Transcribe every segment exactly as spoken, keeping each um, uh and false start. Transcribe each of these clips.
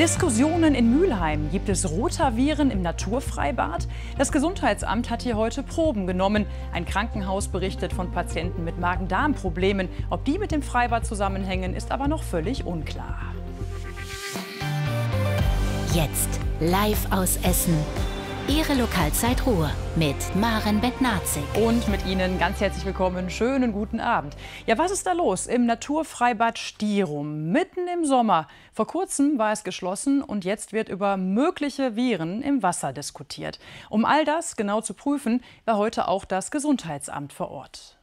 Diskussionen in Mülheim. Gibt es Rotaviren im Naturfreibad? Das Gesundheitsamt hat hier heute Proben genommen. Ein Krankenhaus berichtet von Patienten mit Magen-Darm-Problemen. Ob die mit dem Freibad zusammenhängen, ist aber noch völlig unklar. Jetzt live aus Essen. Ihre Lokalzeit Ruhr mit Maren Bednarzik. Und mit Ihnen ganz herzlich willkommen. Schönen guten Abend. Ja, was ist da los im Naturfreibad Stirum? Mitten im Sommer. Vor kurzem war es geschlossen und jetzt wird über mögliche Viren im Wasser diskutiert. Um all das genau zu prüfen, war heute auch das Gesundheitsamt vor Ort.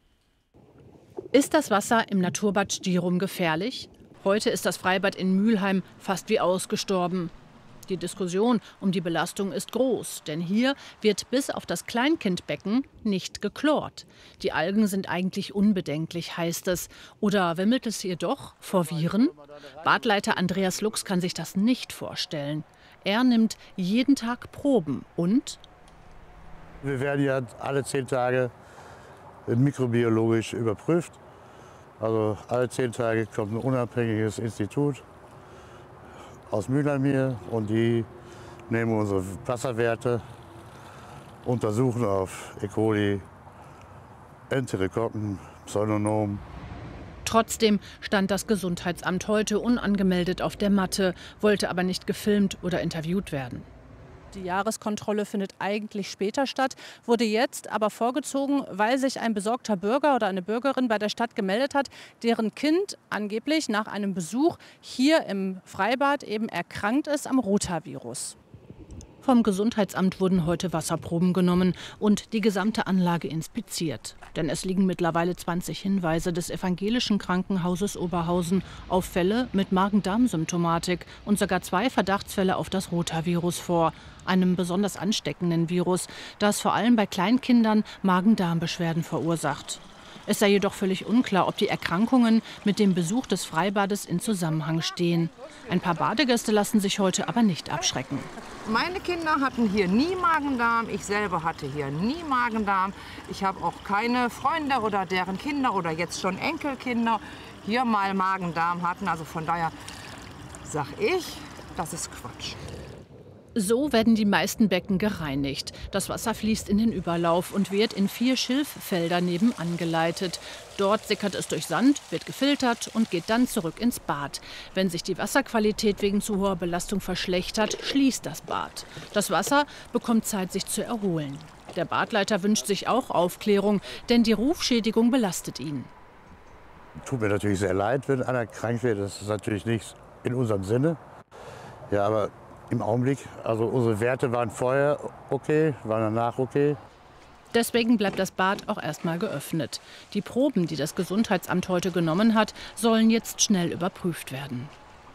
Ist das Wasser im Naturbad Stirum gefährlich? Heute ist das Freibad in Mülheim fast wie ausgestorben. Die Diskussion um die Belastung ist groß, denn hier wird bis auf das Kleinkindbecken nicht gechlort. Die Algen sind eigentlich unbedenklich, heißt es. Oder wimmelt es hier doch vor Viren? Badleiter Andreas Lux kann sich das nicht vorstellen. Er nimmt jeden Tag Proben und? Wir werden ja alle zehn Tage mikrobiologisch überprüft. Also alle zehn Tage kommt ein unabhängiges Institut aus Mülheim hier und die nehmen unsere Wasserwerte, untersuchen auf E. coli, Enterokokken, Pseudonom. Trotzdem stand das Gesundheitsamt heute unangemeldet auf der Matte, wollte aber nicht gefilmt oder interviewt werden. Die Jahreskontrolle findet eigentlich später statt, wurde jetzt aber vorgezogen, weil sich ein besorgter Bürger oder eine Bürgerin bei der Stadt gemeldet hat, deren Kind angeblich nach einem Besuch hier im Freibad eben erkrankt ist am Rotavirus. Vom Gesundheitsamt wurden heute Wasserproben genommen und die gesamte Anlage inspiziert. Denn es liegen mittlerweile zwanzig Hinweise des Evangelischen Krankenhauses Oberhausen auf Fälle mit Magen-Darm-Symptomatik und sogar zwei Verdachtsfälle auf das Rotavirus vor, einem besonders ansteckenden Virus, das vor allem bei Kleinkindern Magen-Darm-Beschwerden verursacht. Es sei jedoch völlig unklar, ob die Erkrankungen mit dem Besuch des Freibades in Zusammenhang stehen. Ein paar Badegäste lassen sich heute aber nicht abschrecken. Meine Kinder hatten hier nie Magen-Darm, ich selber hatte hier nie Magen-Darm. Ich habe auch keine Freunde oder deren Kinder oder jetzt schon Enkelkinder hier mal Magen-Darm hatten. Also von daher sag ich, das ist Quatsch. So werden die meisten Becken gereinigt. Das Wasser fließt in den Überlauf und wird in vier Schilffelder nebenan geleitet. Dort sickert es durch Sand, wird gefiltert und geht dann zurück ins Bad. Wenn sich die Wasserqualität wegen zu hoher Belastung verschlechtert, schließt das Bad. Das Wasser bekommt Zeit, sich zu erholen. Der Badleiter wünscht sich auch Aufklärung, denn die Rufschädigung belastet ihn. Tut mir natürlich sehr leid, wenn einer krank wird. Das ist natürlich nicht in unserem Sinne. Ja, aber im Augenblick, also unsere Werte waren vorher okay, waren danach okay. Deswegen bleibt das Bad auch erstmal geöffnet. Die Proben, die das Gesundheitsamt heute genommen hat, sollen jetzt schnell überprüft werden.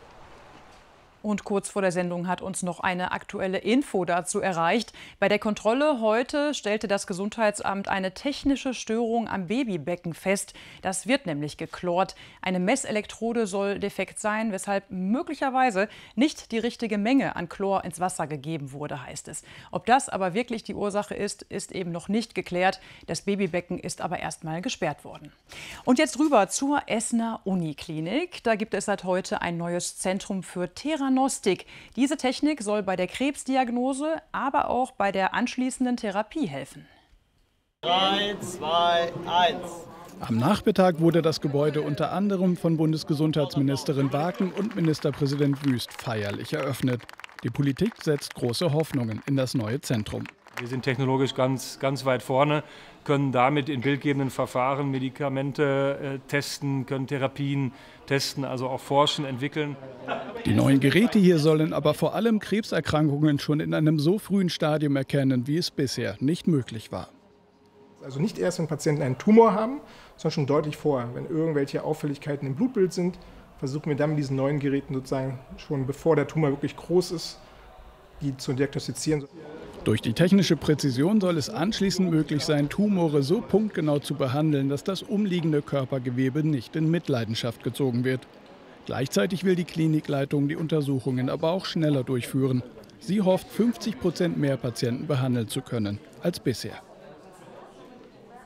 Und kurz vor der Sendung hat uns noch eine aktuelle Info dazu erreicht. Bei der Kontrolle heute stellte das Gesundheitsamt eine technische Störung am Babybecken fest. Das wird nämlich gechlort. Eine Messelektrode soll defekt sein, weshalb möglicherweise nicht die richtige Menge an Chlor ins Wasser gegeben wurde, heißt es. Ob das aber wirklich die Ursache ist, ist eben noch nicht geklärt. Das Babybecken ist aber erstmal gesperrt worden. Und jetzt rüber zur Essener Uniklinik. Da gibt es seit heute ein neues Zentrum für Theranostik. Diese Technik soll bei der Krebsdiagnose, aber auch bei der anschließenden Therapie helfen. drei, zwei, eins. Am Nachmittag wurde das Gebäude unter anderem von Bundesgesundheitsministerin Waken und Ministerpräsident Wüst feierlich eröffnet. Die Politik setzt große Hoffnungen in das neue Zentrum. Wir sind technologisch ganz, ganz weit vorne, können damit in bildgebenden Verfahren Medikamente äh, testen, können Therapien testen, also auch forschen, entwickeln. Die neuen Geräte hier sollen aber vor allem Krebserkrankungen schon in einem so frühen Stadium erkennen, wie es bisher nicht möglich war. Also nicht erst, wenn Patienten einen Tumor haben, sondern schon deutlich vorher. Wenn irgendwelche Auffälligkeiten im Blutbild sind, versuchen wir dann mit diesen neuen Geräten sozusagen schon bevor der Tumor wirklich groß ist, die zu diagnostizieren. Durch die technische Präzision soll es anschließend möglich sein, Tumore so punktgenau zu behandeln, dass das umliegende Körpergewebe nicht in Mitleidenschaft gezogen wird. Gleichzeitig will die Klinikleitung die Untersuchungen aber auch schneller durchführen. Sie hofft, fünfzig Prozent mehr Patienten behandeln zu können als bisher.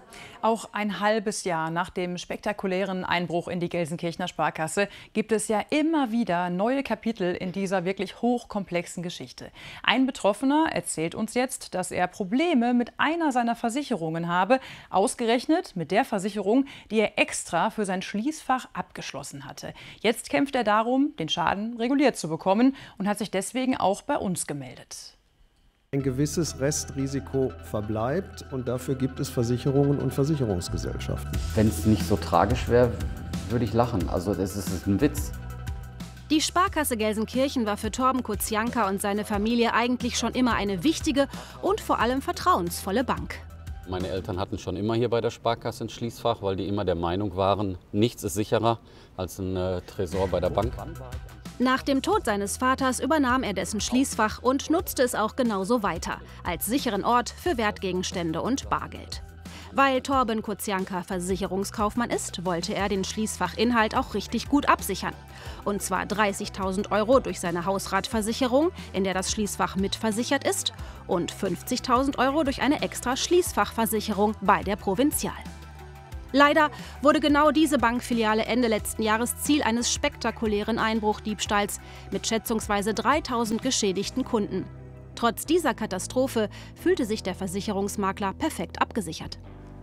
Auch ein halbes Jahr nach dem spektakulären Einbruch in die Gelsenkirchener Sparkasse gibt es ja immer wieder neue Kapitel in dieser wirklich hochkomplexen Geschichte. Ein Betroffener erzählt uns jetzt, dass er Probleme mit einer seiner Versicherungen habe, ausgerechnet mit der Versicherung, die er extra für sein Schließfach abgeschlossen hatte. Jetzt kämpft er darum, den Schaden reguliert zu bekommen und hat sich deswegen auch bei uns gemeldet. Ein gewisses Restrisiko verbleibt und dafür gibt es Versicherungen und Versicherungsgesellschaften. Wenn es nicht so tragisch wäre, würde ich lachen. Also das ist ein Witz. Die Sparkasse Gelsenkirchen war für Torben Kozianka und seine Familie eigentlich schon immer eine wichtige und vor allem vertrauensvolle Bank. Meine Eltern hatten schon immer hier bei der Sparkasse ein Schließfach, weil die immer der Meinung waren, nichts ist sicherer als ein äh, Tresor bei der Bank. Nach dem Tod seines Vaters übernahm er dessen Schließfach und nutzte es auch genauso weiter, als sicheren Ort für Wertgegenstände und Bargeld. Weil Torben Kozianka Versicherungskaufmann ist, wollte er den Schließfachinhalt auch richtig gut absichern. Und zwar dreißigtausend Euro durch seine Hausratversicherung, in der das Schließfach mitversichert ist, und fünfzigtausend Euro durch eine extra Schließfachversicherung bei der Provinzial. Leider wurde genau diese Bankfiliale Ende letzten Jahres Ziel eines spektakulären Einbruchdiebstahls mit schätzungsweise dreitausend geschädigten Kunden. Trotz dieser Katastrophe fühlte sich der Versicherungsmakler perfekt abgesichert.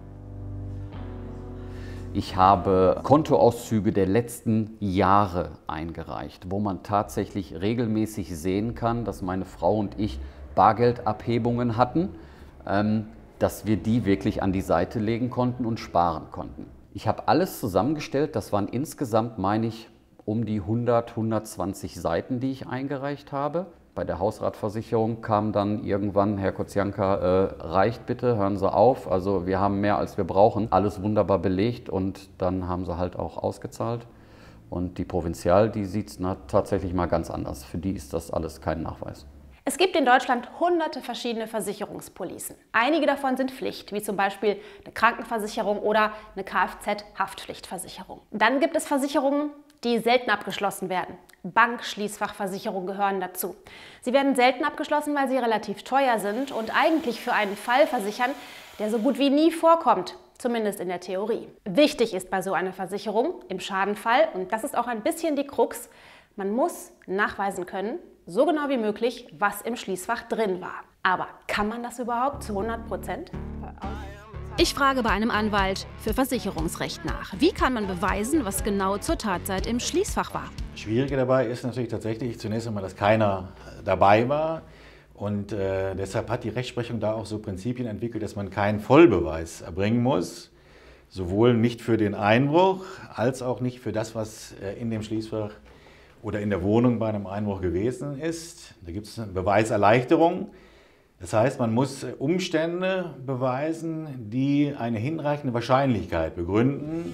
Ich habe Kontoauszüge der letzten Jahre eingereicht, wo man tatsächlich regelmäßig sehen kann, dass meine Frau und ich Bargeldabhebungen hatten. Ähm, dass wir die wirklich an die Seite legen konnten und sparen konnten. Ich habe alles zusammengestellt, das waren insgesamt, meine ich, um die hundert, hundertzwanzig Seiten, die ich eingereicht habe. Bei der Hausratversicherung kam dann irgendwann, Herr Kozianka, äh, reicht bitte, hören Sie auf, also wir haben mehr als wir brauchen. Alles wunderbar belegt und dann haben sie halt auch ausgezahlt. Und die Provinzial, die sieht es tatsächlich mal ganz anders. Für die ist das alles kein Nachweis. Es gibt in Deutschland hunderte verschiedene Versicherungspolicen. Einige davon sind Pflicht, wie zum Beispiel eine Krankenversicherung oder eine Kfz-Haftpflichtversicherung. Dann gibt es Versicherungen, die selten abgeschlossen werden. Bankschließfachversicherungen gehören dazu. Sie werden selten abgeschlossen, weil sie relativ teuer sind und eigentlich für einen Fall versichern, der so gut wie nie vorkommt, zumindest in der Theorie. Wichtig ist bei so einer Versicherung im Schadenfall, und das ist auch ein bisschen die Krux, man muss nachweisen können, so genau wie möglich, was im Schließfach drin war. Aber kann man das überhaupt zu hundert Prozent? Ich frage bei einem Anwalt für Versicherungsrecht nach. Wie kann man beweisen, was genau zur Tatzeit im Schließfach war? Das Schwierige dabei ist natürlich tatsächlich zunächst einmal, dass keiner dabei war. Und äh, deshalb hat die Rechtsprechung da auch so Prinzipien entwickelt, dass man keinen Vollbeweis erbringen muss. Sowohl nicht für den Einbruch, als auch nicht für das, was äh, in dem Schließfach oder in der Wohnung bei einem Einbruch gewesen ist. Da gibt es eine Beweiserleichterung. Das heißt, man muss Umstände beweisen, die eine hinreichende Wahrscheinlichkeit begründen.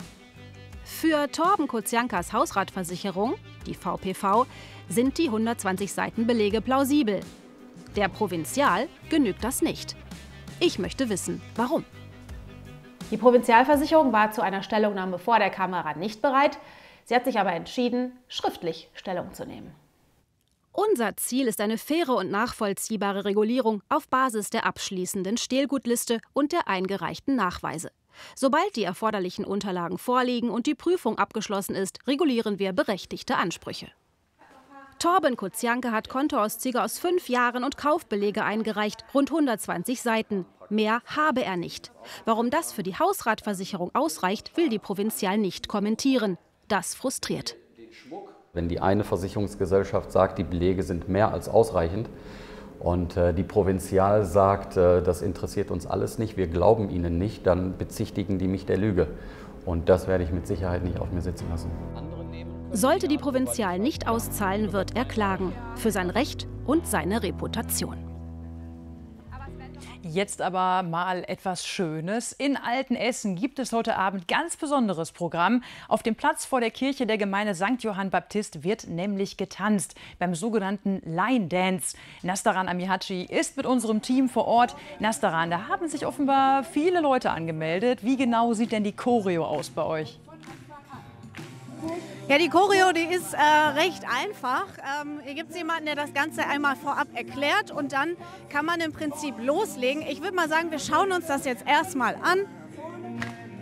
Für Torben Koziankas Hausratversicherung, die V P V, sind die hundertzwanzig Seiten Belege plausibel. Der Provinzial genügt das nicht. Ich möchte wissen, warum. Die Provinzialversicherung war zu einer Stellungnahme vor der Kamera nicht bereit. Sie hat sich aber entschieden, schriftlich Stellung zu nehmen. Unser Ziel ist eine faire und nachvollziehbare Regulierung auf Basis der abschließenden Stehlgutliste und der eingereichten Nachweise. Sobald die erforderlichen Unterlagen vorliegen und die Prüfung abgeschlossen ist, regulieren wir berechtigte Ansprüche. Torben Kozianka hat Kontoauszüge aus fünf Jahren und Kaufbelege eingereicht, rund hundertzwanzig Seiten. Mehr habe er nicht. Warum das für die Hausratversicherung ausreicht, will die Provinzial nicht kommentieren. Das frustriert. Wenn die eine Versicherungsgesellschaft sagt, die Belege sind mehr als ausreichend und äh, die Provinzial sagt, äh, das interessiert uns alles nicht, wir glauben ihnen nicht, dann bezichtigen die mich der Lüge. Und das werde ich mit Sicherheit nicht auf mir sitzen lassen. Sollte die Provinzial nicht auszahlen, wird er klagen. Für sein Recht und seine Reputation. Jetzt aber mal etwas Schönes. In Altenessen gibt es heute Abend ganz besonderes Programm. Auf dem Platz vor der Kirche der Gemeinde Sankt Johann Baptist wird nämlich getanzt beim sogenannten Line Dance. Nastaran Amihaci ist mit unserem Team vor Ort. Nastaran, da haben sich offenbar viele Leute angemeldet. Wie genau sieht denn die Choreo aus bei euch? Ja, die Choreo, die ist äh, recht einfach. Ähm, hier gibt es jemanden, der das Ganze einmal vorab erklärt und dann kann man im Prinzip loslegen. Ich würde mal sagen, wir schauen uns das jetzt erstmal an.